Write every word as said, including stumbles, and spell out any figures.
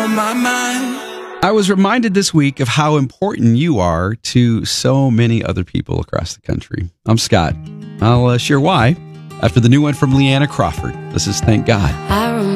on my mind. I was reminded this week of how important you are to so many other people across the country. I'm Scott. I'll uh, share why after the new one from Leanna Crawford. This is Thank God. I